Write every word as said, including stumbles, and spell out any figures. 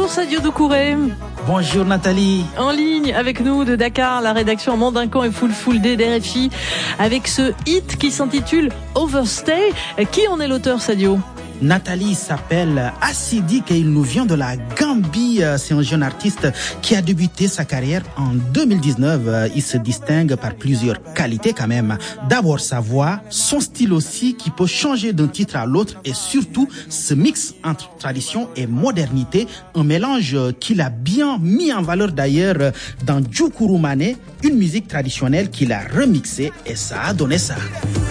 Bonjour Sadio Doucouré. Bonjour Nathalie. En ligne avec nous de Dakar, la rédaction Mandincan et Full Full D d'R F I, avec ce hit qui s'intitule Overstay. Qui en est l'auteur, Sadio ? Nathalie s'appelle Assidik et il nous vient de la Gambie. C'est un jeune artiste qui a débuté sa carrière en deux mille dix-neuf. Il se distingue par plusieurs qualités quand même. D'abord sa voix, son style aussi qui peut changer d'un titre à l'autre et surtout ce mix entre tradition et modernité. Un mélange qu'il a bien mis en valeur d'ailleurs dans Djoukourou Mané, une musique traditionnelle qu'il a remixée et ça a donné ça.